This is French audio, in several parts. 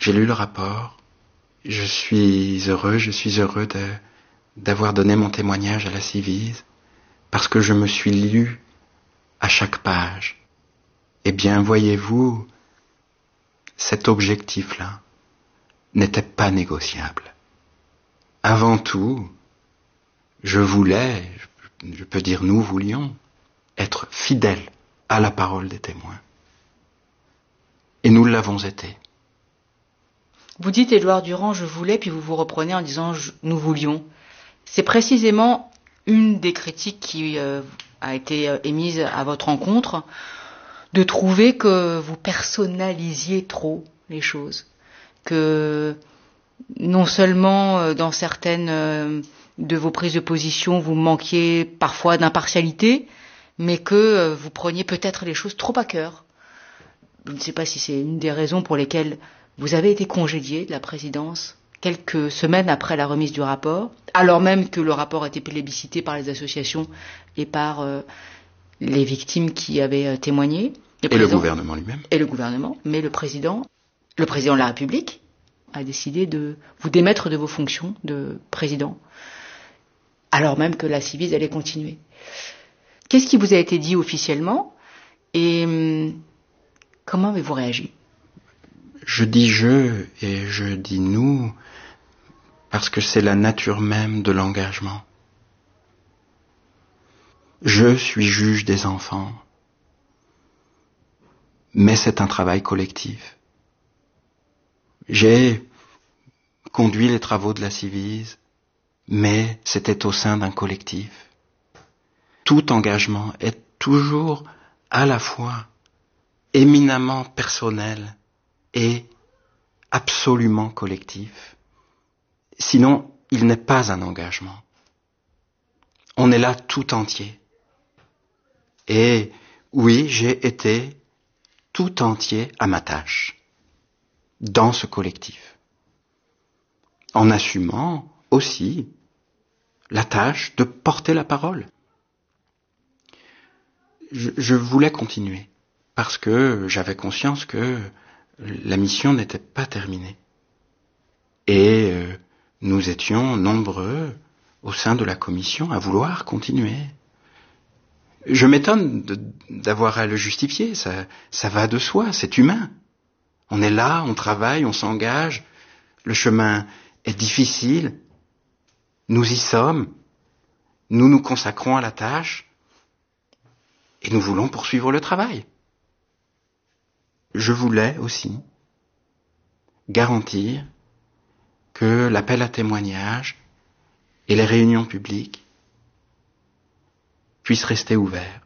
J'ai lu le rapport. Je suis heureux d'avoir donné mon témoignage à la Civise, parce que je me suis lu à chaque page. Eh bien, voyez-vous, cet objectif-là n'était pas négociable. Avant tout, je voulais, je peux dire nous voulions, être fidèles à la parole des témoins. Et nous l'avons été. Vous dites, Édouard Durand, je voulais, puis vous vous reprenez en disant nous voulions. C'est précisément une des critiques qui a été émise à votre encontre, de trouver que vous personnalisiez trop les choses. Que non seulement dans certaines de vos prises de position, vous manquiez parfois d'impartialité, mais que vous preniez peut-être les choses trop à cœur. Je ne sais pas si c'est une des raisons pour lesquelles vous avez été congédié de la présidence quelques semaines après la remise du rapport, alors même que le rapport a été plébiscité par les associations et par les victimes qui avaient témoigné. Et le gouvernement lui-même. Et le gouvernement. Mais le président de la République a décidé de vous démettre de vos fonctions de président, alors même que la Civise allait continuer. Qu'est-ce qui vous a été dit officiellement et comment avez-vous réagi? Je dis je et je dis nous parce que c'est la nature même de l'engagement. Je suis juge des enfants, mais c'est un travail collectif. J'ai conduit les travaux de la Civise, mais c'était au sein d'un collectif. Tout engagement est toujours à la fois éminemment personnel et absolument collectif. Sinon, il n'est pas un engagement. On est là tout entier. Et oui, j'ai été tout entier à ma tâche, dans ce collectif, en assumant aussi la tâche de porter la parole. Je voulais continuer, parce que j'avais conscience que la mission n'était pas terminée. Et nous étions nombreux au sein de la commission à vouloir continuer. Je m'étonne d'avoir à le justifier, ça va de soi, c'est humain. On est là, on travaille, on s'engage, le chemin est difficile, nous y sommes, nous nous consacrons à la tâche et nous voulons poursuivre le travail. Je voulais aussi garantir que l'appel à témoignage et les réunions publiques puissent rester ouverts.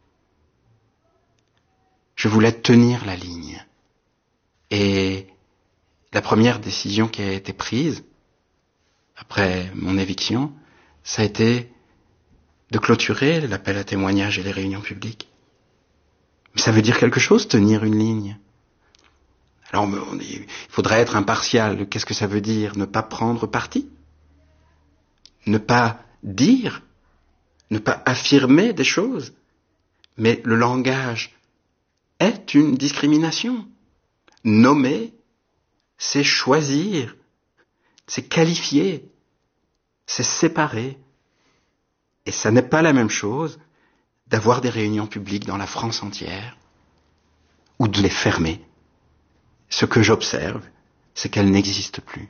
Je voulais tenir la ligne. Et la première décision qui a été prise, après mon éviction, ça a été de clôturer l'appel à témoignage et les réunions publiques. Mais ça veut dire quelque chose, tenir une ligne. Alors, il faudrait être impartial. Qu'est-ce que ça veut dire? Ne pas prendre parti? Ne pas dire? Ne pas affirmer des choses? Mais le langage est une discrimination. Nommer, c'est choisir, c'est qualifier, c'est séparer. Et ça n'est pas la même chose d'avoir des réunions publiques dans la France entière ou de les fermer. Ce que j'observe, c'est qu'elles n'existent plus.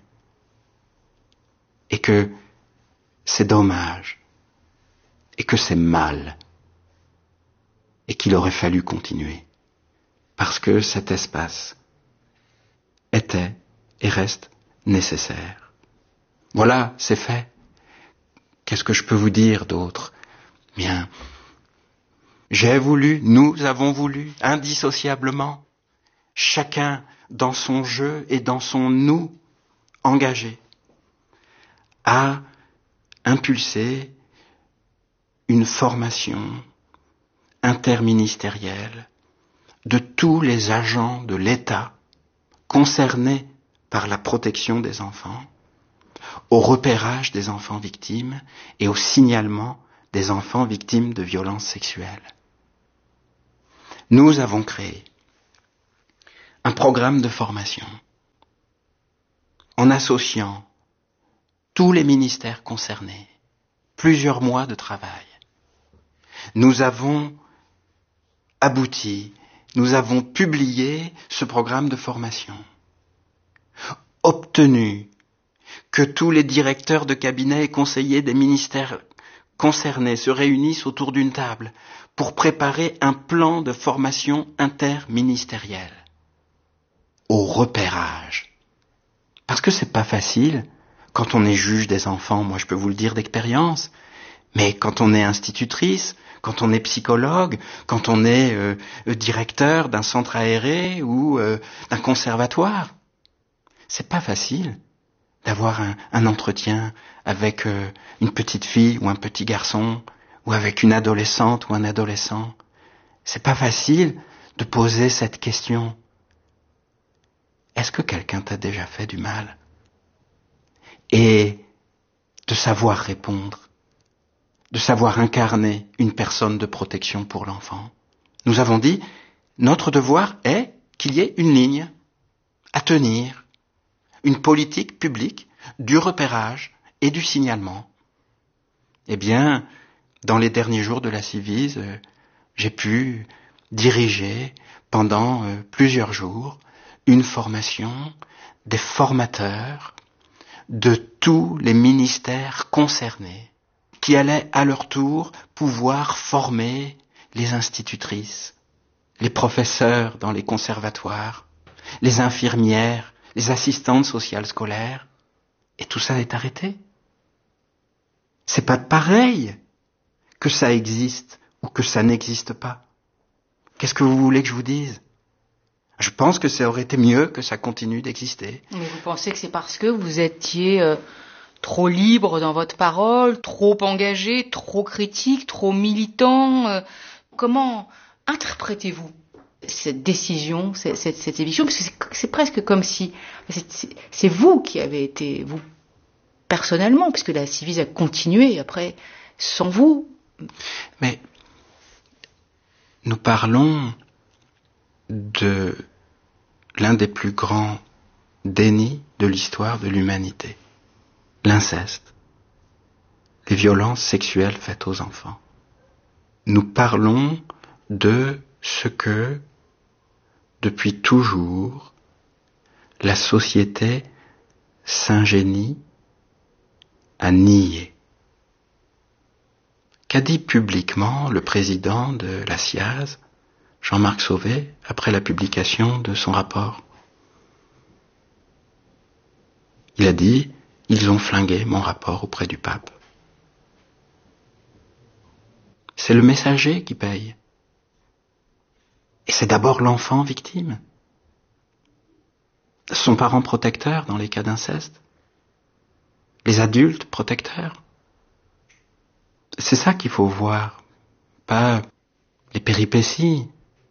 Et que c'est dommage. Et que c'est mal. Et qu'il aurait fallu continuer. Parce que cet espace était et reste nécessaire. Voilà, c'est fait. Qu'est-ce que je peux vous dire d'autre? Bien, j'ai voulu, nous avons voulu, indissociablement, chacun dans son jeu et dans son nous engagé, à impulser une formation interministérielle de tous les agents de l'État concernés par la protection des enfants, au repérage des enfants victimes et au signalement des enfants victimes de violences sexuelles. Nous avons créé un programme de formation en associant tous les ministères concernés, plusieurs mois de travail, nous avons abouti, nous avons publié ce programme de formation, obtenu que tous les directeurs de cabinet et conseillers des ministères concernés se réunissent autour d'une table pour préparer un plan de formation interministérielle au repérage. Parce que c'est pas facile quand on est juge des enfants, moi je peux vous le dire d'expérience, mais quand on est institutrice, quand on est psychologue, quand on est directeur d'un centre aéré ou d'un conservatoire, c'est pas facile d'avoir un entretien avec une petite fille ou un petit garçon, ou avec une adolescente ou un adolescent. C'est pas facile de poser cette question. Est-ce que quelqu'un t'a déjà fait du mal? Et de savoir répondre, de savoir incarner une personne de protection pour l'enfant. Nous avons dit, notre devoir est qu'il y ait une ligne à tenir, une politique publique du repérage et du signalement. Eh bien, dans les derniers jours de la Civise, j'ai pu diriger pendant plusieurs jours une formation des formateurs de tous les ministères concernés qui allaient à leur tour pouvoir former les institutrices, les professeurs dans les conservatoires, les infirmières, les assistantes sociales scolaires. Et tout ça est arrêté. C'est pas pareil que ça existe ou que ça n'existe pas. Qu'est-ce que vous voulez que je vous dise? Je pense que ça aurait été mieux que ça continue d'exister. Mais vous pensez que c'est parce que vous étiez trop libre dans votre parole, trop engagé, trop critique, trop militant? Comment interprétez-vous cette décision, cette éviction? Parce que c'est presque comme si c'est vous qui avez été, vous personnellement, puisque la Civise a continué après sans vous. Mais nous parlons de l'un des plus grands dénis de l'histoire de l'humanité, l'inceste, les violences sexuelles faites aux enfants. Nous parlons de ce que, depuis toujours, la société s'ingénie à nier. Qu'a dit publiquement le président de la SIAZ, Jean-Marc Sauvé, après la publication de son rapport? Il a dit, ils ont flingué mon rapport auprès du pape. C'est le messager qui paye. Et c'est d'abord l'enfant victime. Son parent protecteur dans les cas d'inceste. Les adultes protecteurs. C'est ça qu'il faut voir, pas les péripéties.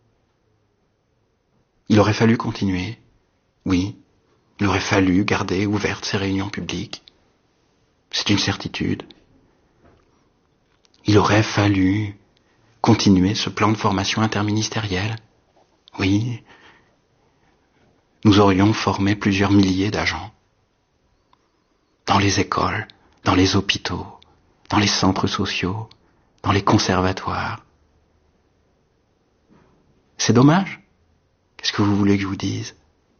Il aurait fallu continuer, oui. Il aurait fallu garder ouvertes ces réunions publiques. C'est une certitude. Il aurait fallu continuer ce plan de formation interministériel. Oui. Nous aurions formé plusieurs milliers d'agents. Dans les écoles, dans les hôpitaux, dans les centres sociaux, dans les conservatoires. C'est dommage. Qu'est-ce que vous voulez que je vous dise?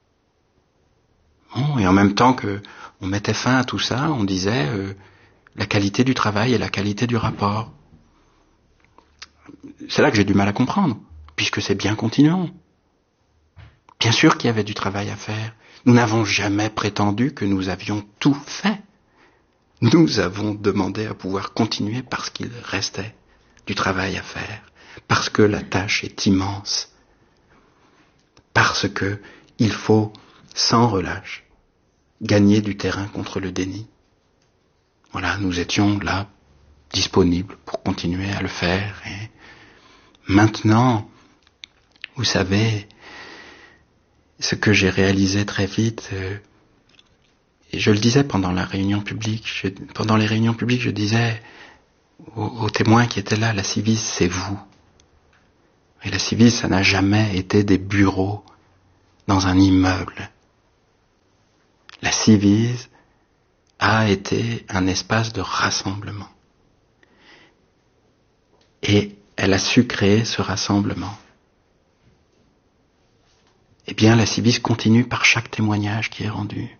Bon, et en même temps que on mettait fin à tout ça, on disait la qualité du travail et la qualité du rapport. C'est là que j'ai du mal à comprendre, puisque c'est bien continuant. Bien sûr qu'il y avait du travail à faire. Nous n'avons jamais prétendu que nous avions tout fait. Nous avons demandé à pouvoir continuer parce qu'il restait du travail à faire, parce que la tâche est immense, parce que il faut, sans relâche, gagner du terrain contre le déni. Voilà, nous étions là, disponibles pour continuer à le faire. Et maintenant, vous savez, ce que j'ai réalisé très vite, et je le disais pendant la réunion publique, pendant les réunions publiques, je disais aux témoins qui étaient là, la Civise, c'est vous. Et la Civise, ça n'a jamais été des bureaux dans un immeuble. La Civise a été un espace de rassemblement. Et elle a su créer ce rassemblement. Eh bien, la Civise continue par chaque témoignage qui est rendu.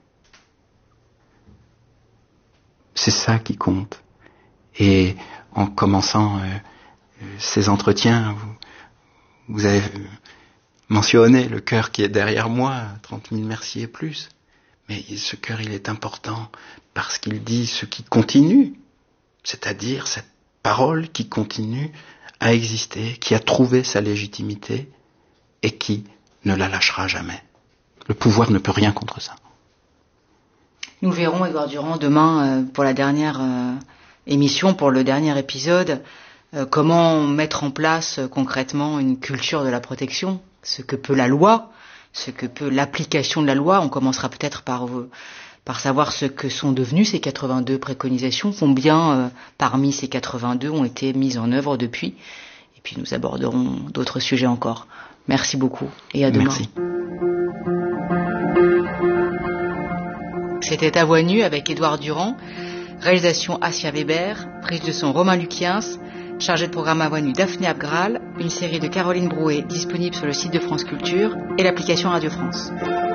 C'est ça qui compte. Et en commençant ces entretiens, vous avez mentionné le cœur qui est derrière moi, 30 000 merci et plus. Mais ce cœur, il est important parce qu'il dit ce qui continue, c'est-à-dire cette parole qui continue à exister, qui a trouvé sa légitimité et qui ne la lâchera jamais. Le pouvoir ne peut rien contre ça. Nous verrons, Édouard Durand, demain, pour la dernière émission, pour le dernier épisode, comment mettre en place concrètement une culture de la protection, ce que peut la loi, ce que peut l'application de la loi. On commencera peut-être par savoir ce que sont devenues ces 82 préconisations, combien parmi ces 82 ont été mises en œuvre depuis. Et puis nous aborderons d'autres sujets encore. Merci beaucoup et à demain. Merci. C'était À Voix nue avec Édouard Durand, réalisation Assia Weber, prise de son Romain Luquiens, chargé de programme À Voix nue Daphné Abgral, une série de Caroline Brouet disponible sur le site de France Culture et l'application Radio France.